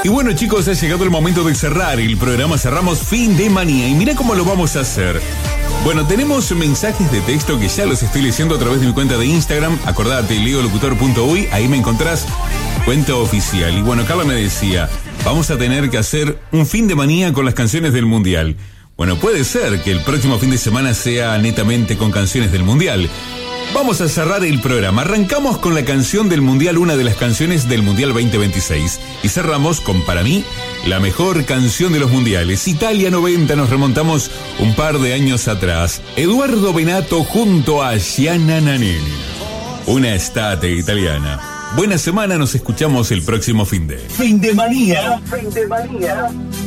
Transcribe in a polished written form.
Y bueno, chicos, ha llegado el momento de cerrar el programa. Cerramos Fin de Manía. Y mirá cómo lo vamos a hacer. Bueno, tenemos mensajes de texto que ya los estoy leyendo a través de mi cuenta de Instagram. Acordate, leolocutor.uy, ahí me encontrás, cuenta oficial. Y bueno, Carla me decía, vamos a tener que hacer un fin de manía con las canciones del Mundial. Bueno, puede ser que el próximo fin de semana sea netamente con canciones del Mundial. Vamos a cerrar el programa. Arrancamos con la canción del Mundial, una de las canciones del Mundial 2026. Y cerramos con, para mí, la mejor canción de los mundiales. Italia 90, nos remontamos un par de años atrás. Eduardo Benato junto a Gianna Nannini. Una estate italiana. Buena semana, nos escuchamos el próximo fin de. Fin de Manía. Fin de Manía.